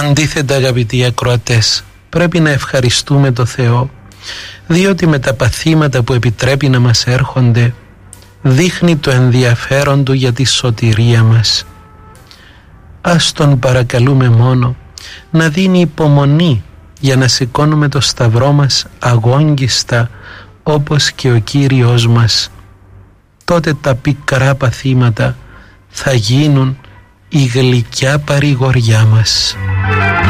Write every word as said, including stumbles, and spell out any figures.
Αντίθετα, αγαπητοί ακροατές, πρέπει να ευχαριστούμε το Θεό, διότι με τα παθήματα που επιτρέπει να μας έρχονται δείχνει το ενδιαφέρον Του για τη σωτηρία μας. Ας Τον παρακαλούμε μόνο να δίνει υπομονή για να σηκώνουμε το σταυρό μας αγόγγιστα όπως και ο Κύριος μας. Τότε τα πικρά παθήματα θα γίνουν η γλυκιά παρηγοριά μας.